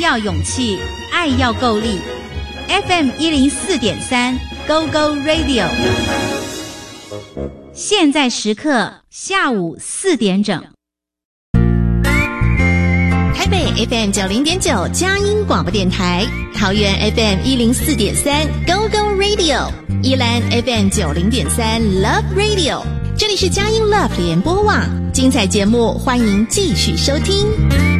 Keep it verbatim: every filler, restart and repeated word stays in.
要勇气，爱要够力。F M 一零四点三 Go Go Radio， 现在时刻下午四点整。 台北 F M 九零点九佳音广播电台，桃园 F M 一零四点三 Go Go Radio， 宜兰 F M 九零点三 Love Radio。这里是佳音 Love 联播网，精彩节目欢迎继续收听。